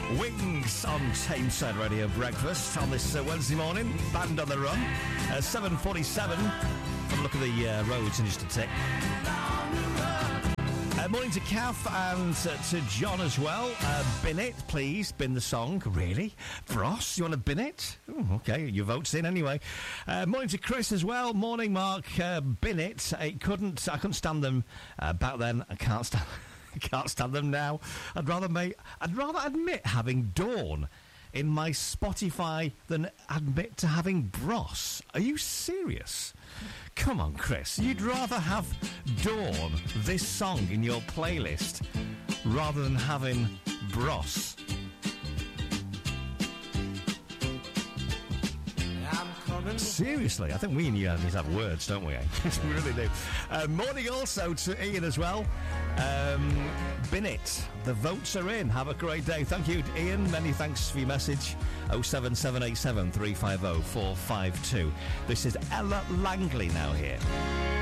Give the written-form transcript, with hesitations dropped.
Wings on Tameside Radio Breakfast on this Wednesday morning. Band on the run. 7:47. Have a look at the roads in just a tick. Morning to Kath and to John as well. Bin it, please. Bin the song. Really? Bros, you want to bin it? Ooh, okay, your vote's in anyway. Morning to Chris as well. Morning, Mark. Bin it. I couldn't stand them back then. I can't stand them now. I'd rather admit having Dawn in my Spotify than admit to having Bros. Are you serious? Come on, Chris. You'd rather have Dawn, this song, in your playlist rather than having Bros. Seriously, I think we and you need to have words, don't we? We really do. Morning also to Ian as well. Bin it. The votes are in. Have a great day. Thank you, Ian. Many thanks for your message. 07787 350 452. This is Ella Langley now here.